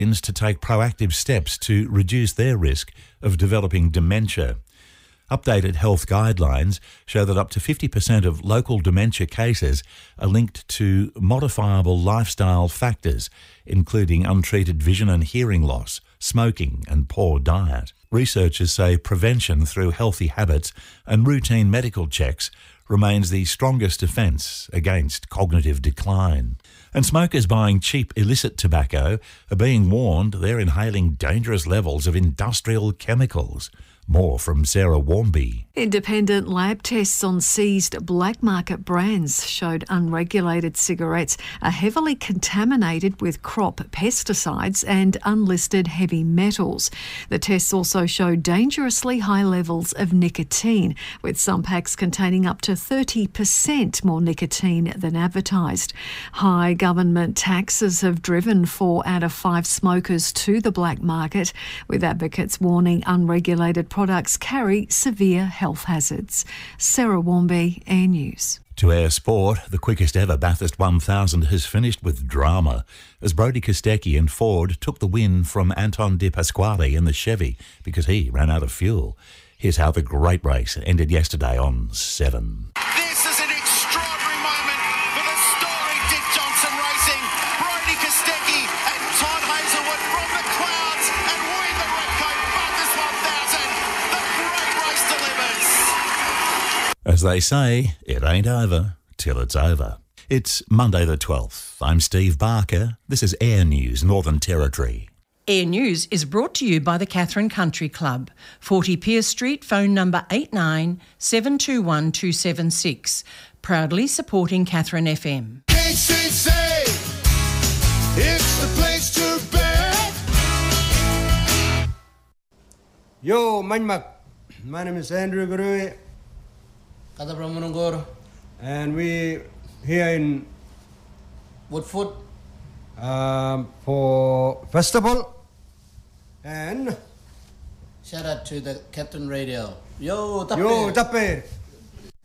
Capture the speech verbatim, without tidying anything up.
to take proactive steps to reduce their risk of developing dementia. Updated health guidelines show that up to fifty percent of local dementia cases are linked to modifiable lifestyle factors, including untreated vision and hearing loss, smoking and poor diet. Researchers say prevention through healthy habits and routine medical checks remains the strongest defence against cognitive decline. And smokers buying cheap illicit tobacco are being warned they're inhaling dangerous levels of industrial chemicals. More from Sarah Warmby. Independent lab tests on seized black market brands showed unregulated cigarettes are heavily contaminated with crop pesticides and unlisted heavy metals. The tests also showed dangerously high levels of nicotine, with some packs containing up to thirty percent more nicotine than advertised. High government taxes have driven four out of five smokers to the black market, with advocates warning unregulated products carry severe health hazards. Sarah Warmby, Air News. To Air Sport, the quickest ever Bathurst one thousand has finished with drama as Brodie Kostecki and Ford took the win from Anton De Pasquale in the Chevy because he ran out of fuel. Here's how the great race ended yesterday on Seven. This is an extraordinary moment for the storied Dick Johnson Racing. Brodie Kostecki and Todd Hazelwood from the clouds and win the Repco Bathurst one thousand. The great race delivers. As they say, it ain't over till it's over. It's Monday the twelfth. I'm Steve Barker. This is Air News Northern Territory. Air News is brought to you by the Catherine Country Club, forty Pierce Street, phone number eight nine seven two one two seven six. Proudly supporting Catherine F M. K C C, it's the place to be. Yo, Manmak. My name is Andrew Gurui, Kata Pramanongor, and we here in Woodford, um, for festival, and shout out to the Captain Radio. Yo, Tappe. yo, Tappe.